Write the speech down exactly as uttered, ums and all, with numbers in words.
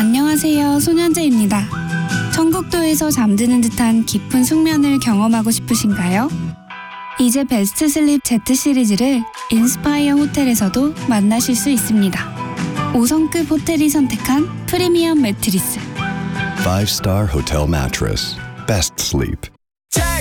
안녕하세요, 손현재입니다. 청국도에서 잠드는 듯한 깊은 숙면을 경험하고 싶으신가요? 이제 베스트 슬립 Z 시리즈를 인스파이어 호텔에서도 만나실 수 있습니다. 오 성급 호텔이 선택한 프리미엄 매트리스. Five-star hotel mattress. Best sleep.